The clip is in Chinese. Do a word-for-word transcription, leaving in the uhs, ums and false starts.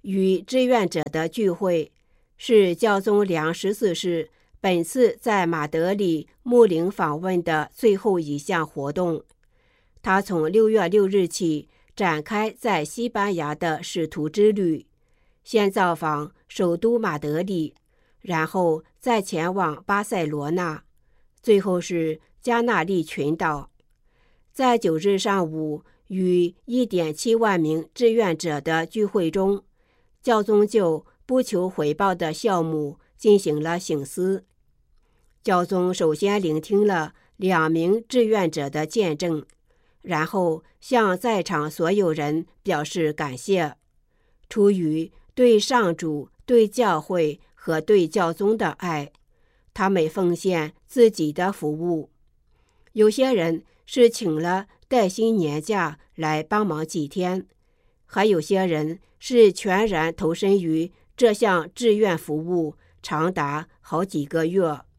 与志愿者的聚会，是教宗良十四世本次在马德里牧灵访问的最后一项活动。他从六月六日起展开在西班牙的使徒之旅，先造访首都马德里，然后再前往巴塞罗那，最后是加那利群岛。在九日上午与 一点七万名志愿者的聚会中，教宗就不求回报的酵母进行了省思。教宗首先聆听了两名志愿者的见证，然后向在场所有人表示感谢，出于对上主、对教会和对教宗的爱，他们奉献自己的服务。有些人是请了带薪年假来帮忙几天，还有些人是全然投身于这项志愿服务，长达好几个月。